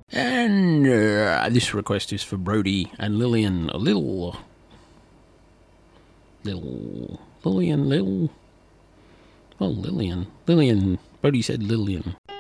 And this request is for Brody and Lillian. Lillian. Brody said Lillian.